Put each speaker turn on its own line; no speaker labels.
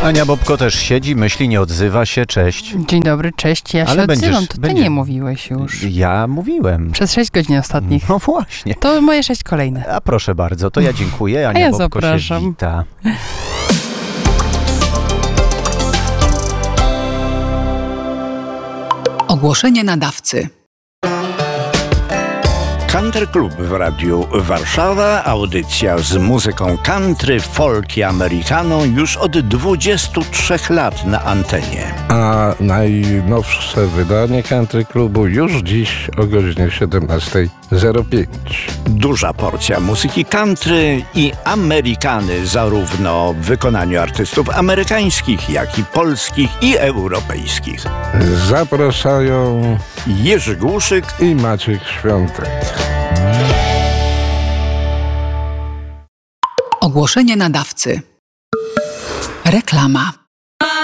Ania Bobko też siedzi, myśli, nie odzywa się. Cześć.
Dzień dobry, cześć. Ja
Ale
się odzywam, to ty
będzie-
nie mówiłeś już.
Ja mówiłem.
Przez 6 godzin ostatnich.
No właśnie.
To moje 6 kolejne.
A proszę bardzo, to ja dziękuję. Ania
ja
Bobko
zapraszam.
się wita.
Ogłoszenie nadawcy.
Country Club w Radiu Warszawa. Audycja z muzyką country, folk i americano już od 23 lat na antenie.
A najnowsze wydanie Country Clubu już dziś o godzinie 17:05.
Duża porcja muzyki country i amerykany, zarówno w wykonaniu artystów amerykańskich, jak i polskich i europejskich.
Zapraszają
Jerzy Głuszyk
i Maciek Świątek.
Ogłoszenie nadawcy. Reklama.